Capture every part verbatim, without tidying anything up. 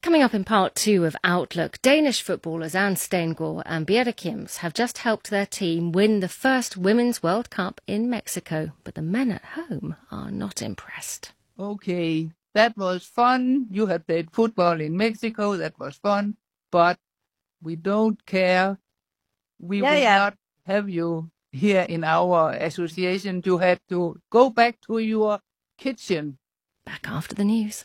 Coming up in part two of Outlook, Danish footballers Anne Stengård and Birte Kims have just helped their team win the first Women's World Cup in Mexico, but the men at home are not impressed. Okay, that was fun. You had played football in Mexico, that was fun, but we don't care. We yeah, will yeah. not have you here in our association. You have to go back to your kitchen. Back after the news.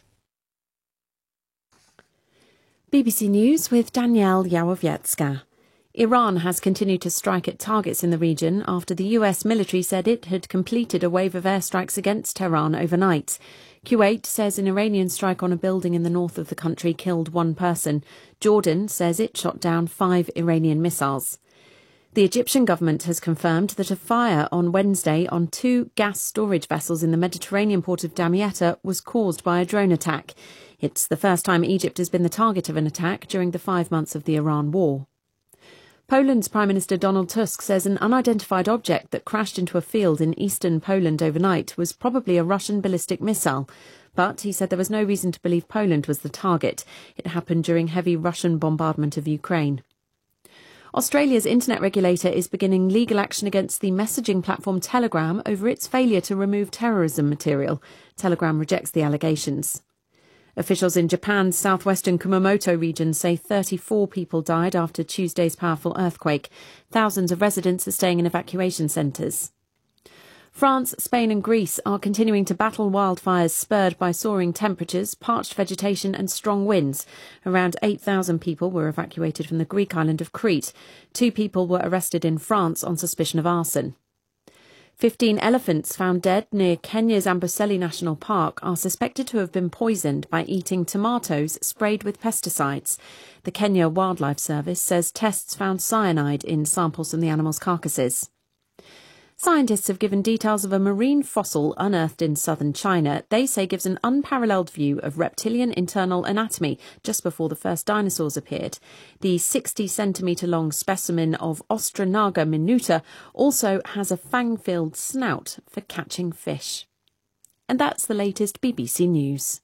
B B C News with Danielle Yawowiecka. Iran has continued to strike at targets in the region after the U S military said it had completed a wave of airstrikes against Tehran overnight. Kuwait says an Iranian strike on a building in the north of the country killed one person. Jordan says it shot down five Iranian missiles. The Egyptian government has confirmed that a fire on Wednesday on two gas storage vessels in the Mediterranean port of Damietta was caused by a drone attack. It's the first time Egypt has been the target of an attack during the five months of the Iran war. Poland's Prime Minister Donald Tusk says an unidentified object that crashed into a field in eastern Poland overnight was probably a Russian ballistic missile. But he said there was no reason to believe Poland was the target. It happened during heavy Russian bombardment of Ukraine. Australia's internet regulator is beginning legal action against the messaging platform Telegram over its failure to remove terrorism material. Telegram rejects the allegations. Officials in Japan's southwestern Kumamoto region say thirty-four people died after Tuesday's powerful earthquake. Thousands of residents are staying in evacuation centres. France, Spain and Greece are continuing to battle wildfires spurred by soaring temperatures, parched vegetation and strong winds. Around eight thousand people were evacuated from the Greek island of Crete. Two people were arrested in France on suspicion of arson. Fifteen elephants found dead near Kenya's Amboseli National Park are suspected to have been poisoned by eating tomatoes sprayed with pesticides. The Kenya Wildlife Service says tests found cyanide in samples from the animals' carcasses. Scientists have given details of a marine fossil unearthed in southern China. They say gives an unparalleled view of reptilian internal anatomy just before the first dinosaurs appeared. The sixty centimetre long specimen of Ostranaga minuta also has a fang-filled snout for catching fish. And that's the latest B B C News.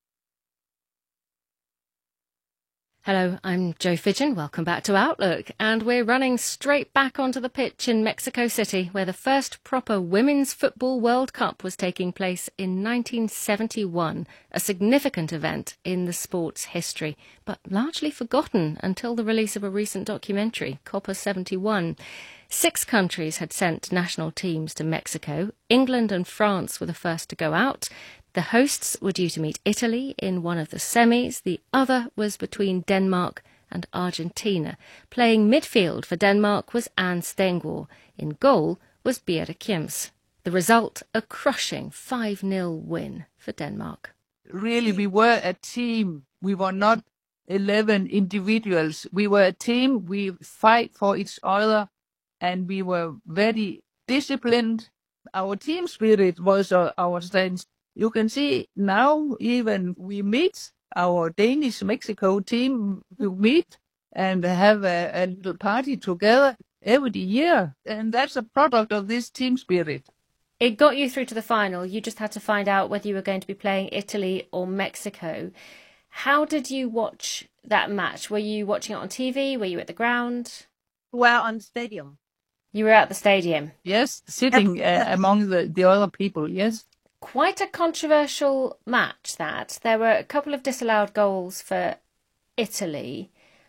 Hello, I'm Jo Fidgen. Welcome back to Outlook. And we're running straight back onto the pitch in Mexico City, where the first proper Women's Football World Cup was taking place in nineteen seventy-one, a significant event in the sport's history, but largely forgotten until the release of a recent documentary, Copa seventy-one. Six countries had sent national teams to Mexico. England and France were the first to go out. The hosts were due to meet Italy in one of the semis. The other was between Denmark and Argentina. Playing midfield for Denmark was Anne Stengård. In goal was Birte Kims. The result, a crushing five nil win for Denmark. Really, we were a team. We were not eleven individuals. We were a team. We fight for each other, and we were very disciplined. Our team spirit was uh, our strength. You can see now even we meet our Danish-Mexico team, we meet and have a, a little party together every year. And that's a product of this team spirit. It got you through to the final. You just had to find out whether you were going to be playing Italy or Mexico. How did you watch that match? Were you watching it on T V? Were you at the ground? Well, on the stadium. You were at the stadium? Yes, sitting uh, among the, the other people, yes. Quite a controversial match, that. There were a couple of disallowed goals for Italy.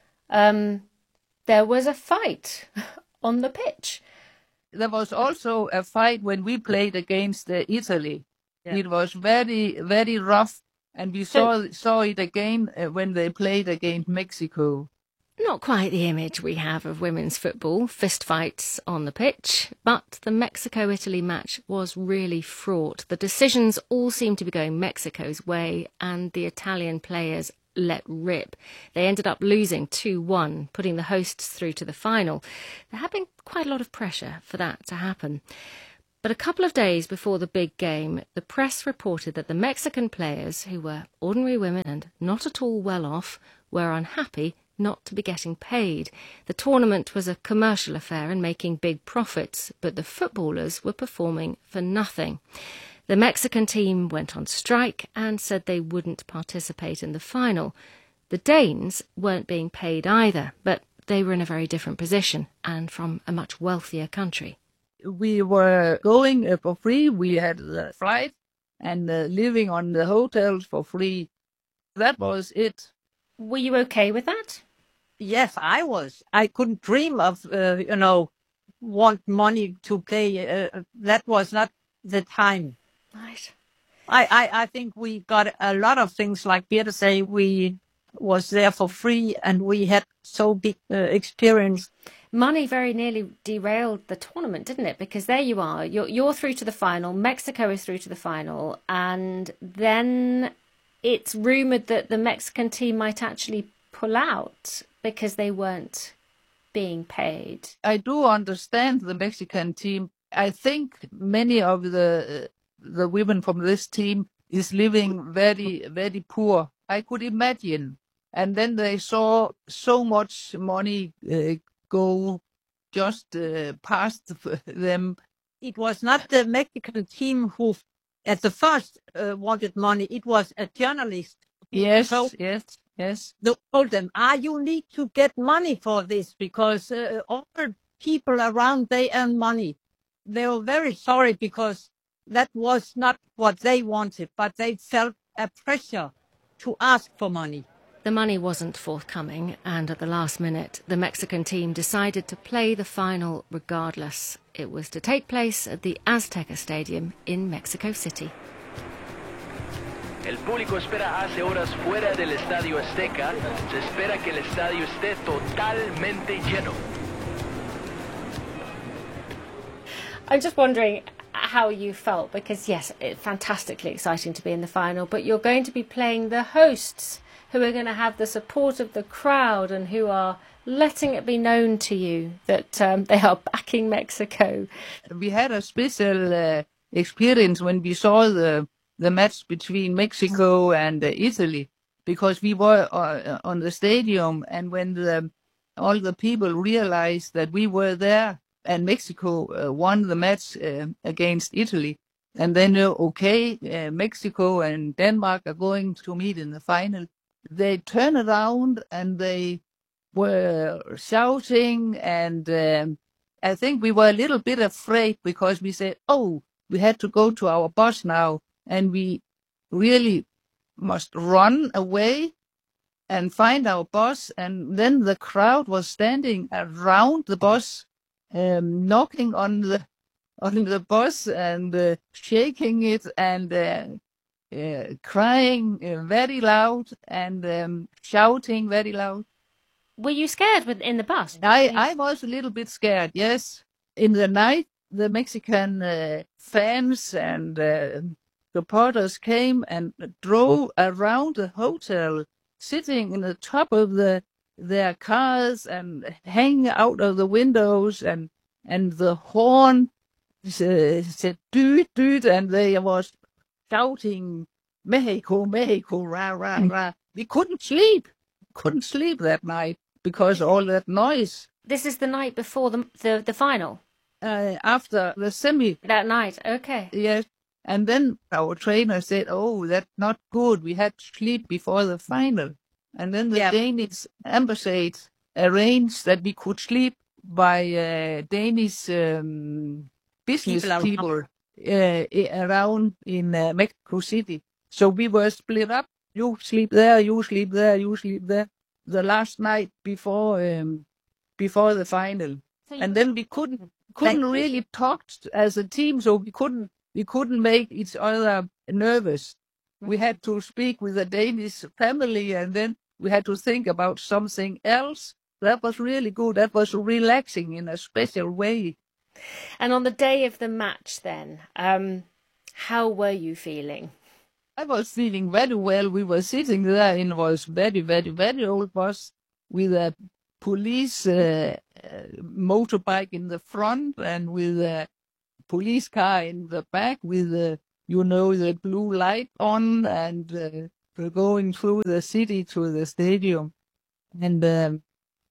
Um, there was a fight on the pitch. There was also a fight when we played against uh, Italy. Yeah. It was very, very rough, and we saw saw it again uh, when they played against Mexico. Not quite the image we have of women's football, fistfights on the pitch, but the Mexico-Italy match was really fraught. The decisions all seemed to be going Mexico's way, and the Italian players let rip. They ended up losing two one, putting the hosts through to the final. There had been quite a lot of pressure for that to happen. But a couple of days before the big game, the press reported that the Mexican players, who were ordinary women and not at all well off, were unhappy not to be getting paid. The tournament was a commercial affair and making big profits, but the footballers were performing for nothing. The Mexican team went on strike and said they wouldn't participate in the final. The Danes weren't being paid either, but they were in a very different position and from a much wealthier country. We were going uh, for free. We had the flight and uh, living on the hotels for free. That was it. Were you okay with that? Yes, I was. I couldn't dream of, uh, you know, want money to play. Uh, that was not the time. Right. I, I, I think we got a lot of things, like Birthe say, we was there for free and we had so big uh, experience. Money very nearly derailed the tournament, didn't it? Because there you are, you're, you're through to the final, Mexico is through to the final, and then it's rumoured that the Mexican team might actually pull out because they weren't being paid. I do understand the Mexican team. I think many of the uh, the women from this team is living very, very poor. I could imagine. And then they saw so much money uh, go just uh, past them. It was not the Mexican team who at the first uh, wanted money. It was a journalist. Yes, So yes, yes. they told them, ah, you need to get money for this because uh, all people around, they earn money. They were very sorry because that was not what they wanted, but they felt a pressure to ask for money. The money wasn't forthcoming, and at the last minute, the Mexican team decided to play the final regardless. It was to take place at the Azteca Stadium in Mexico City. El público espera hace horas fuera del Estadio Azteca. Se espera que el estadio esté totalmente lleno. I'm just wondering how you felt, because yes, it's fantastically exciting to be in the final, but you're going to be playing the hosts, who are going to have the support of the crowd and who are letting it be known to you that um, they are backing Mexico. We had a special uh, experience when we saw the the match between Mexico and uh, Italy, because we were uh, on the stadium, and when the, all the people realized that we were there and Mexico uh, won the match uh, against Italy, and they know, okay, uh, Mexico and Denmark are going to meet in the final, they turned around and they were shouting, and um, I think we were a little bit afraid because we said, oh, we had to go to our bus now, and we really must run away and find our bus. And then the crowd was standing around the bus, um, knocking on the on the bus and uh, shaking it and uh, uh, crying uh, very loud and um, shouting very loud. Were you scared with, in the bus? I, I was a little bit scared, yes. In the night, the Mexican uh, fans and uh, supporters came and drove around the hotel, sitting in the top of the their cars and hanging out of the windows, and and the horn uh, said "doot doot," and they was shouting "Mexico, Mexico, rah rah rah." We couldn't sleep, couldn't sleep that night because of all that noise. This is the night before the the, the final? Uh, after the semi. That night, okay. Yes. And then our trainer said, oh, that's not good. We had to sleep before the final. And then the Yeah. Danish embassy arranged that we could sleep by uh, Danish um, business People people, around. uh, i- around in uh, Mexico City. So we were split up. You sleep there, you sleep there, you sleep there. The last night before um, before the final. So you- And then we couldn't couldn't Like- really talk t- as a team, so we couldn't we couldn't make each other nervous. We had to speak with the Danish family, and then we had to think about something else. That was really good. That was relaxing in a special way. And on the day of the match then, um, how were you feeling? I was feeling very well. We were sitting there in was very, very, very old bus with a police uh, uh, motorbike in the front and with a police car in the back with the, you know, the blue light on, and uh, we're going through the city to the stadium. And um,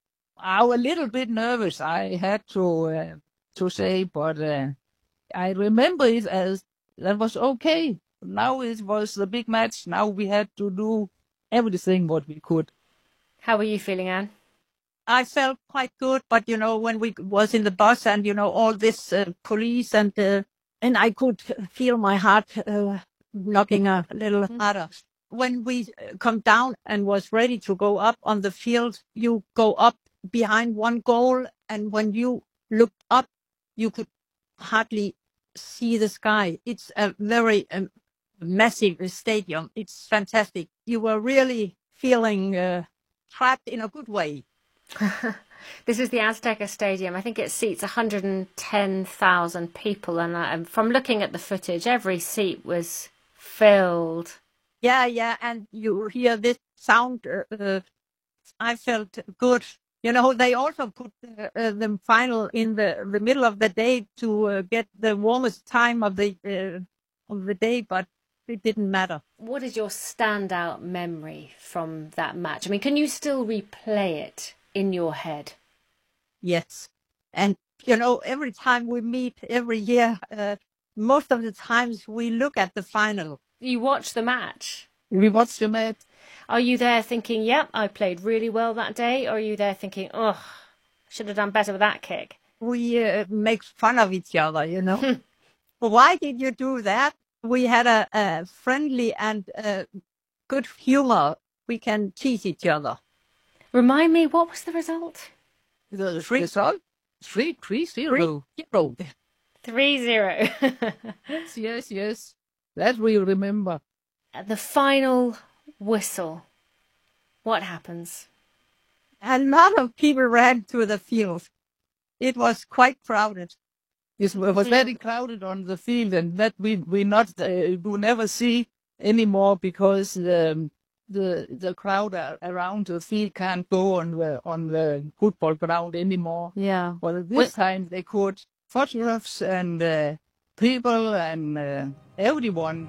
I was a little bit nervous, I had to uh, to say, but uh, I remember it as that was okay. Now it was the big match. Now we had to do everything what we could. How were you feeling, Anne? I felt quite good, but you know, when we was in the bus and you know all this uh, police and uh, and I could feel my heart uh, knocking a little harder. When we come down and was ready to go up on the field, you go up behind one goal, and when you looked up, you could hardly see the sky. It's a very um, massive stadium. It's fantastic. You were really feeling uh, trapped in a good way. This is the Azteca Stadium. I think it seats one hundred ten thousand people, and uh, from looking at the footage, every seat was filled. Yeah, yeah, and you hear this sound. Uh, uh, I felt good. You know, they also put uh, uh, the final in the, the middle of the day to uh, get the warmest time of the uh, of the day, but it didn't matter. What is your standout memory from that match? I mean, can you still replay it in your head? Yes, and you know, every time we meet every year, uh, most of the times we look at the final. You watch the match. We watched the match. Are you there thinking, yep, I played really well that day? Or are you there thinking, oh, should have done better with that kick? We uh, make fun of each other, you know. Why did you do that? We had a, a friendly and uh, good humor. We can tease each other. Remind me, what was the result? The result? Three, three, zero. Zero. Three zero. Yes, yes, yes. That we remember. At the final whistle, what happens? A lot of people ran to the field. It was quite crowded. It was very crowded on the field, and that we we not uh, will never see anymore because the the the crowd around the field can't go on the on the football ground anymore. Yeah. Well, this time they could photographs and uh, people and uh, everyone.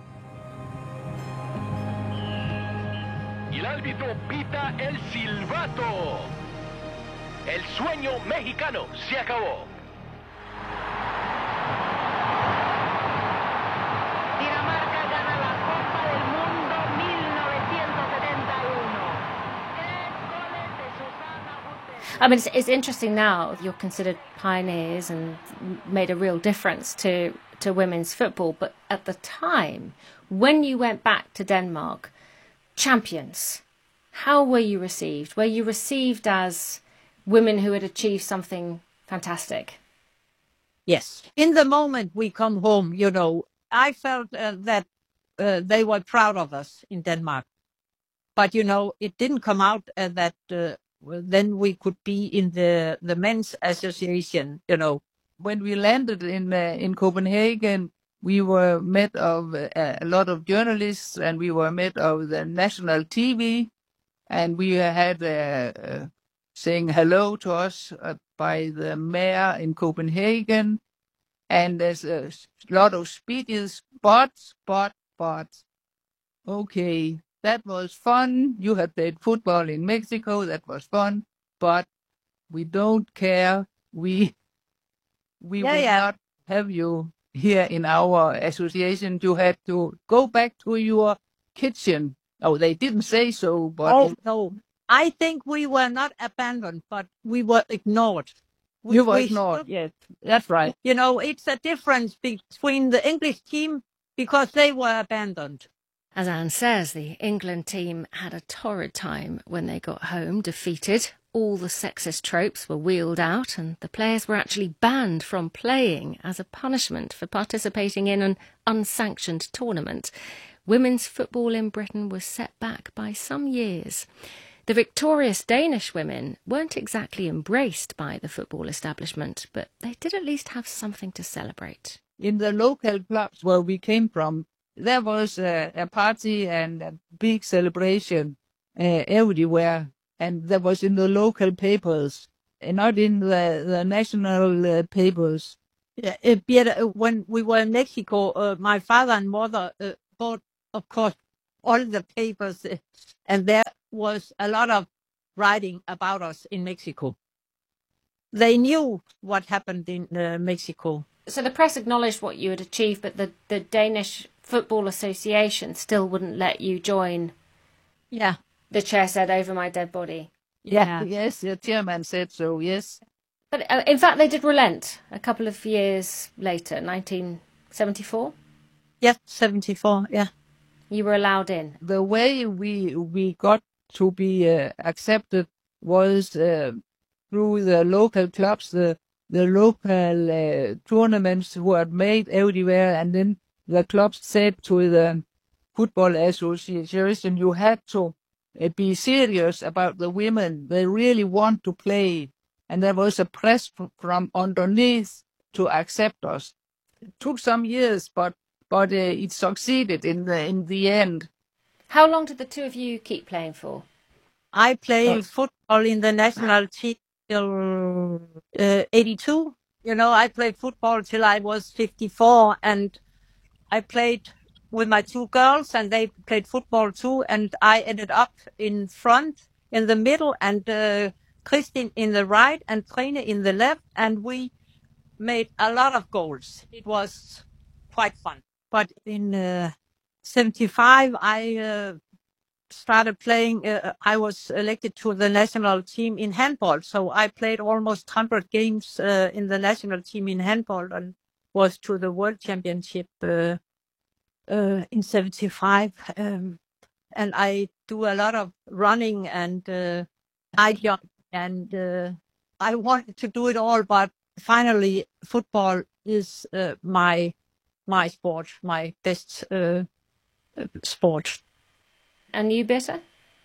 Y el árbitro pita el silbato. El sueño mexicano se acabó. Dinamarca gana la Copa del Mundo mil novecientos setenta y uno. Tres goles de Susana Hutter. I mean, it's, it's interesting now. You're considered pioneers and made a real difference to, to women's football. But at the time, when you went back to Denmark, champions, how were you received? Were you received as women who had achieved something fantastic? Yes. In the moment we come home, you know, I felt uh, that uh, they were proud of us in Denmark. But, you know, it didn't come out uh, that uh, well, then we could be in the, the men's association, you know. When we landed in uh, in Copenhagen, we were met of uh, a lot of journalists, and we were met of the national T V, and we had uh, uh, saying hello to us uh, by the mayor in Copenhagen, and there's a lot of speeches, but, but, but, okay, that was fun. You had played football in Mexico, that was fun, but we don't care. We, we Yeah, will yeah. not have you here in our association. You had to go back to your kitchen. Oh, they didn't say so, but Oh, no. I think we were not abandoned, but we were ignored. We, you were we ignored. stood- Yes, that's right. You know, it's a difference between the English team because they were abandoned. As Anne says, the England team had a torrid time when they got home, defeated. All the sexist tropes were wheeled out, and the players were actually banned from playing as a punishment for participating in an unsanctioned tournament. Women's football in Britain was set back by some years. The victorious Danish women weren't exactly embraced by the football establishment, but they did at least have something to celebrate. In the local clubs where we came from, there was a, a party and a big celebration uh, everywhere, and that was in the local papers, and not in the, the national uh, papers. Yeah, uh, Birte, uh, when we were in Mexico, uh, my father and mother uh, bought, of course, all the papers, uh, and there was a lot of writing about us in Mexico. They knew what happened in uh, Mexico. So the press acknowledged what you had achieved, but the, the Danish Football Association still wouldn't let you join. Yeah. The chair said, over my dead body. Yeah, yes, the chairman said so, yes. But uh, in fact, they did relent a couple of years later, nineteen seventy-four. Yes, seventy-four, yeah. You were allowed in. The way we we got to be uh, accepted was uh, through the local clubs, the the local uh, tournaments were made everywhere, and then the clubs said to the football association, you had to uh, be serious about the women. They really want to play. And there was a press from underneath to accept us. It took some years, but but uh, it succeeded in the in the end. How long did the two of you keep playing for? I played Oh. football in the national team till uh, eighty-two. You know, I played football till I was fifty-four, and I played with my two girls, and they played football too, and I ended up in front, in the middle, and uh, Kristin in the right, and Trine in the left, and we made a lot of goals. It was quite fun. But in uh, seventy-five, I uh, started playing. Uh, I was elected to the national team in handball, so I played almost one hundred games uh, in the national team in handball, and was to the world championship uh, uh, in seventy-five. Um, and I do a lot of running and uh, high jump, and uh, I wanted to do it all, but finally, football is uh, my my sport, my best uh, uh, sport. And you, Birte?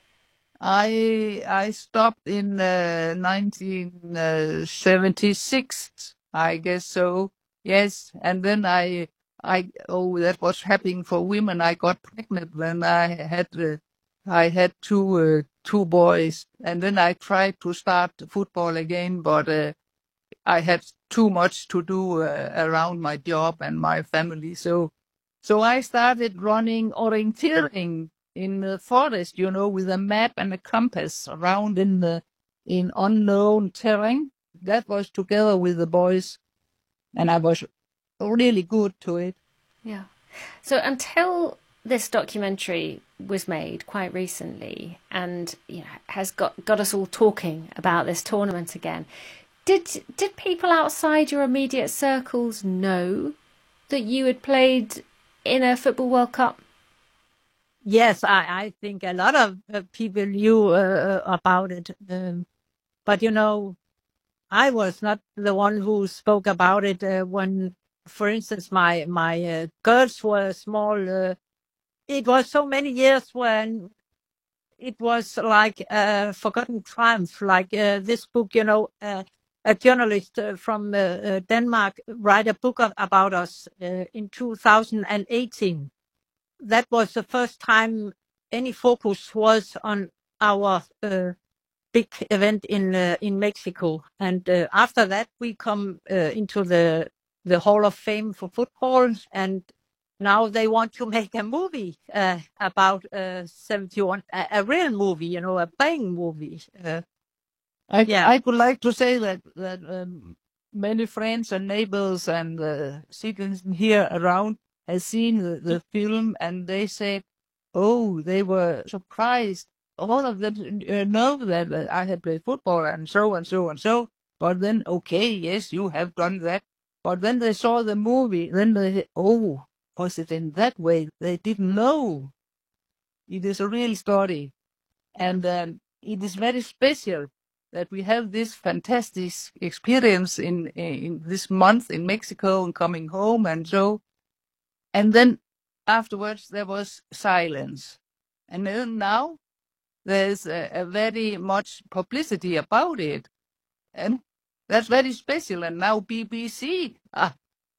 I I stopped in uh, nineteen seventy-six, I guess so. Yes, and then I I oh that was happening for women. I got pregnant when I had uh, I had two uh, two boys, and then I tried to start football again, but uh, I had too much to do uh, around my job and my family. So so I started running orienteering in the forest, you know, with a map and a compass around in the in unknown terrain. That was together with the boys, and I was really good to it. Yeah. So until this documentary was made quite recently, and you know, has got got us all talking about this tournament again, did did people outside your immediate circles know that you had played in a Football World Cup? Yes, I, I think a lot of uh, people knew uh, about it. Um, but, you know, I was not the one who spoke about it uh, when, for instance, my, my uh, girls were small. Uh, it was so many years when it was like a forgotten triumph, like uh, this book, you know, uh, a journalist uh, from uh, uh, Denmark write a book of, about us uh, in two thousand eighteen. That was the first time any focus was on our uh, big event in uh, in Mexico. And uh, after that, we come uh, into the the Hall of Fame for football, and now they want to make a movie uh, about uh, seventy-one, a, a real movie, you know, a playing movie. Uh, I Yeah. I would like to say that that um, many friends and neighbors and uh, citizens here around has seen the, the film, and they said, "Oh, they were surprised. All of them uh, know that uh, I had played football and so and so and so. But then, okay, yes, you have done that. But when they saw the movie, then they said, oh, was it in that way? They didn't know. It is a real story, and um, it is very special that we have this fantastic experience in in this month in Mexico and coming home and so." And then afterwards there was silence. And then now there's a, a very much publicity about it. And that's very special. And now B B C, ah,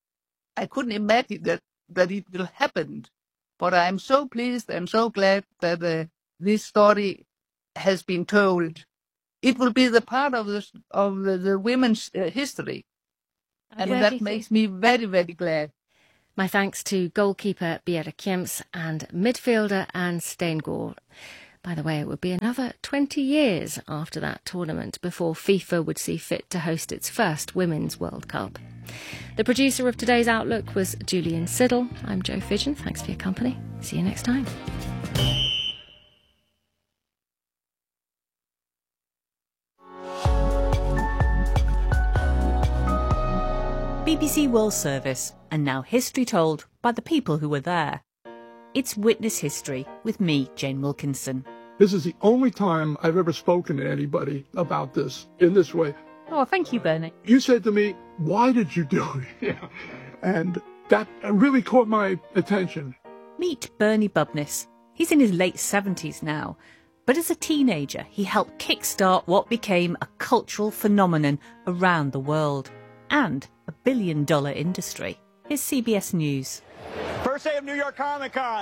I couldn't imagine that, that it will happen. But I'm so pleased and so glad that uh, this story has been told. It will be the part of the, of the, the women's uh, history. And glad that you think- makes me very, very glad. My thanks to goalkeeper Birte Kjemps and midfielder Anne Steingård. By the way, it would be another twenty years after that tournament before FIFA would see fit to host its first Women's World Cup. The producer of today's Outlook was Julian Siddle. I'm Jo Fidgen. Thanks for your company. See you next time. B B C World Service, and now history told by the people who were there. It's Witness History with me, Jane Wilkinson. This is the only time I've ever spoken to anybody about this in this way. Oh, thank you, Bernie. You said to me, why did you do it? Yeah. And that really caught my attention. Meet Bernie Bubness. He's in his late seventies now. But as a teenager, he helped kickstart what became a cultural phenomenon around the world. And a billion dollar industry. Here's C B S News. First day of New York Comic Con.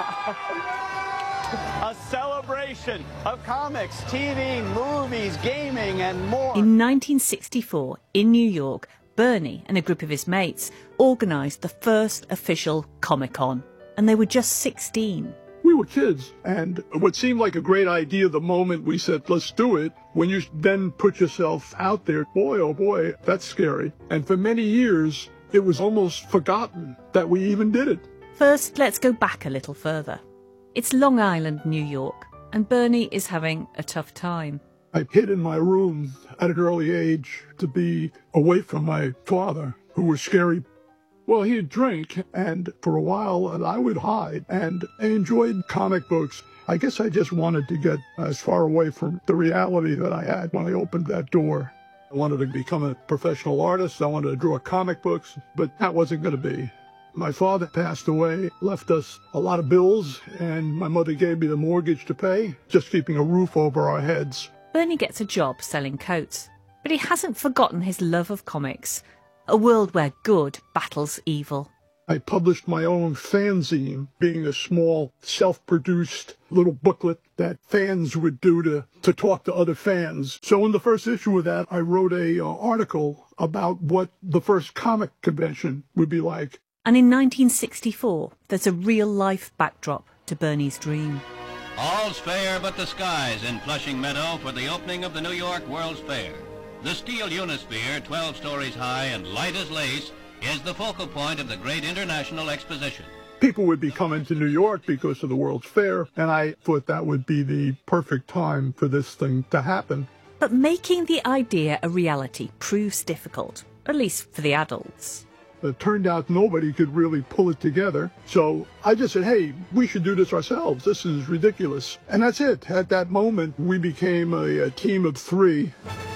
A celebration of comics, T V, movies, gaming, and more. In nineteen sixty-four, in New York, Bernie and a group of his mates organised the first official Comic-Con. And they were just sixteen. We were kids, and what seemed like a great idea the moment we said, let's do it, when you then put yourself out there, boy, oh boy, that's scary. And for many years, it was almost forgotten that we even did it. First, let's go back a little further. It's Long Island, New York, and Bernie is having a tough time. I hid in my room at an early age to be away from my father, who was scary. Well, he'd drink, and for a while I would hide, and I enjoyed comic books. I guess I just wanted to get as far away from the reality that I had when I opened that door. I wanted to become a professional artist. I wanted to draw comic books, but that wasn't going to be. My father passed away, left us a lot of bills, and my mother gave me the mortgage to pay, just keeping a roof over our heads. Bernie gets a job selling coats, but he hasn't forgotten his love of comics. A world where good battles evil. I published my own fanzine, being a small, self-produced little booklet that fans would do to, to talk to other fans. So in the first issue of that, I wrote a uh, article about what the first comic convention would be like. And in nineteen sixty-four, there's a real-life backdrop to Bernie's dream. All's fair but the skies in Flushing Meadow for the opening of the New York World's Fair. The steel Unisphere, twelve stories high and light as lace, is the focal point of the great international exposition. People would be coming to New York because of the World's Fair, and I thought that would be the perfect time for this thing to happen. But making the idea a reality proves difficult, at least for the adults. It turned out nobody could really pull it together. So I just said, hey, we should do this ourselves. This is ridiculous. And that's it. At that moment, we became a, a team of three.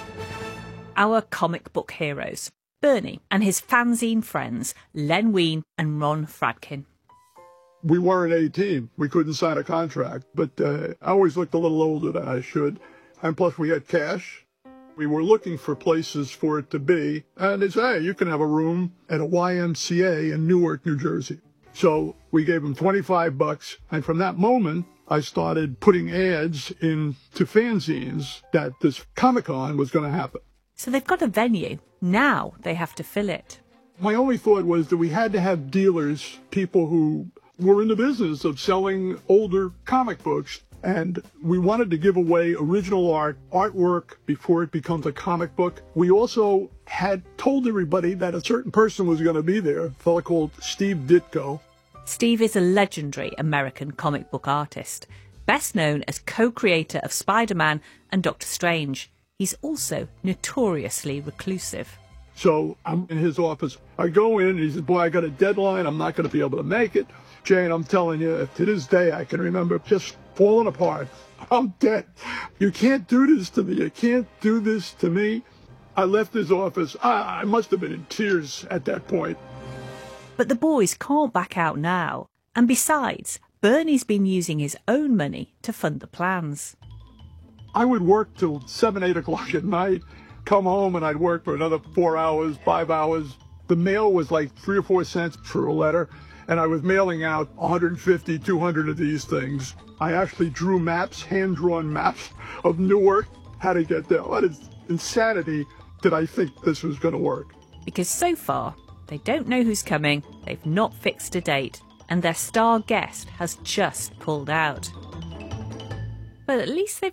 Our comic book heroes, Bernie and his fanzine friends, Len Wein and Ron Fradkin. We weren't a team. We couldn't sign a contract, but uh, I always looked a little older than I should. And plus we had cash. We were looking for places for it to be. And they said, hey, you can have a room at a Y M C A in Newark, New Jersey. So we gave them twenty-five bucks. And from that moment, I started putting ads into fanzines that this Comic-Con was going to happen. So they've got a venue. Now they have to fill it. My only thought was that we had to have dealers, people who were in the business of selling older comic books. And we wanted to give away original art, artwork, before it becomes a comic book. We also had told everybody that a certain person was going to be there, a fellow called Steve Ditko. Steve is a legendary American comic book artist, best known as co-creator of Spider-Man and Doctor Strange. He's also notoriously reclusive. So I'm in his office. I go in and he says, boy, I got a deadline. I'm not going to be able to make it. Jane, I'm telling you, to this day, I can remember just falling apart. I'm dead. You can't do this to me. You can't do this to me. I left his office. I, I must have been in tears at that point. But the boys can't back out now. And besides, Bernie's been using his own money to fund the plans. I would work till seven, eight o'clock at night, come home, and I'd work for another four hours, five hours. The mail was like three or four cents for a letter, and I was mailing out one hundred fifty, two hundred of these things. I actually drew maps, hand-drawn maps of Newark, how to get there. What is insanity did I think this was going to work? Because so far, they don't know who's coming, they've not fixed a date, and their star guest has just pulled out. But at least they've